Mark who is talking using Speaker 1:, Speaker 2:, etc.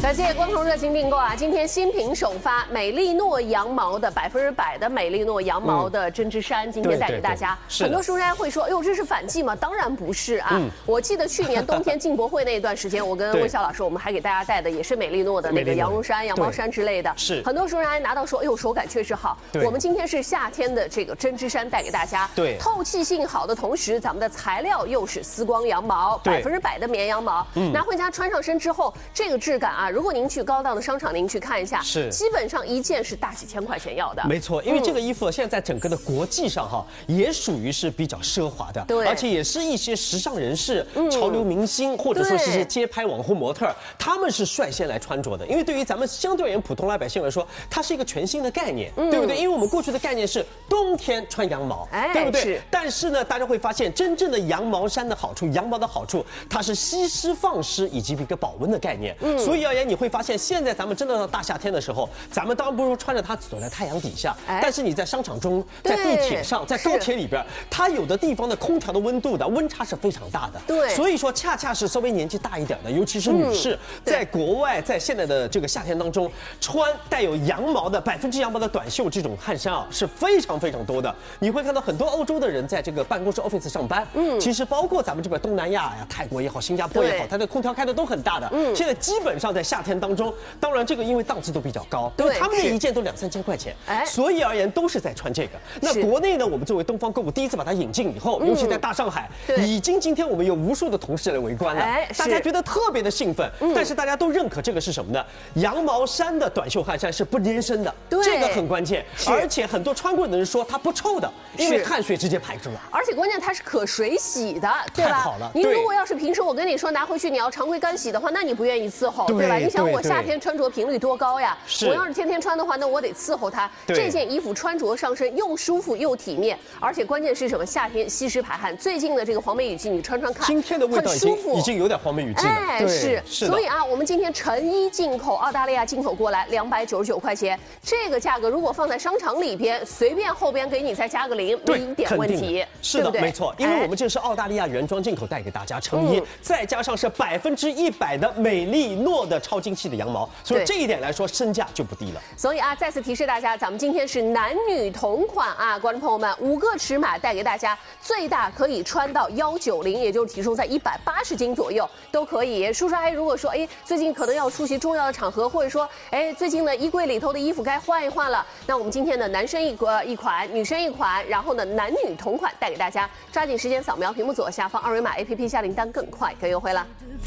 Speaker 1: 感谢光通热情订购啊！今天新品首发，美丽诺羊毛的100%的美丽诺羊毛的针织衫，今天带给大家。很多书商会说，哎呦，这是反季吗？当然不是啊！我记得去年冬天进博会那一段时间，我跟魏笑老师，我们还给大家带的也是美丽诺的那个羊绒衫、羊毛衫之类的。是很多书商拿到说，哎呦，手感确实好。我们今天是夏天的这个针织衫带给大家。对，透气性好的同时，咱们的材料又是丝光羊毛，100%的绵羊毛。拿回家穿上身之后，这个质感啊，如果您去高档的商场，您去看一下，是基本上一件是大几千块钱要的。
Speaker 2: 没错，因为这个衣服现在在整个的国际上哈，也属于是比较奢华的，对，而且也是一些时尚人士、潮流明星或者说是些街拍网红模特，他们是率先来穿着的。因为对于咱们相对而言普通老百姓来说，它是一个全新的概念，对不对？因为我们过去的概念是冬天穿羊毛，对不对？但是呢，大家会发现真正的羊毛衫的好处，羊毛的好处，它是吸湿放湿以及一个保温的概念。所以而言，你会发现现在咱们真的到大夏天的时候，咱们当然不如穿着它走在太阳底下，但是你在商场中、在地铁上、在高铁里边，它有的地方的空调的温度的温差是非常大的。对，所以说恰恰是稍微年纪大一点的，尤其是女士，在国外，在现在的这个夏天当中，穿带有羊毛的100%羊毛的短袖这种汗衫啊，是非常非常多的。你会看到很多欧洲的人在这个办公室 office 上班，其实包括咱们这边东南亚呀、泰国也好、新加坡也好，它的空调开的都很大的。现在基本上在夏天当中，当然这个因为档次都比较高，对，他们的一件都2、3千块钱，所以而言都是在穿这个。那国内呢，我们作为东方购物第一次把它引进以后，尤其在大上海，已经今天我们有无数的同事来围观了，大家觉得特别的兴奋。但是大家都认可这个是什么呢？羊毛衫的短袖汗衫是不粘身的，这个很关键。而且很多穿过的人说它不臭的，因为汗水直接排出来。
Speaker 1: 而且关键它是可水洗的，对吧？
Speaker 2: 太好了。
Speaker 1: 你如果要是平时我跟你说拿回去你要常规干洗的话，那你不愿意伺候，对吧？你想我夏天穿着频率多高呀？我要是天天穿的话，那我得伺候它。这件衣服穿着上身又舒服又体面，而且关键是什么？夏天吸湿排汗。最近的这个黄梅雨季，你穿穿看，
Speaker 2: 今天的味道已经有点黄梅雨季了。
Speaker 1: 哎，是。所以啊，我们今天成衣进口，澳大利亚进口过来299块钱，这个价格如果放在商场里边，随便后边给你再加个0，没一点问题。
Speaker 2: 是的，没错，因为我们这是澳大利亚原装进口带给大家成衣，再加上是100%的美丽诺的超精细的羊毛，所以这一点来说身价就不低了。
Speaker 1: 所以啊，再次提示大家，咱们今天是男女同款啊，观众朋友们，5个尺码带给大家，最大可以穿到190，也就是体重在180斤左右都可以。叔叔阿姨如果说，哎，最近可能要出席重要的场合，或者说，哎，最近的衣柜里头的衣服该换一换了，那我们今天的男生一款，女生一款，然后呢男女同款带给大家，抓紧时间扫描屏幕左下方2维码 APP 下订单更快更优惠了。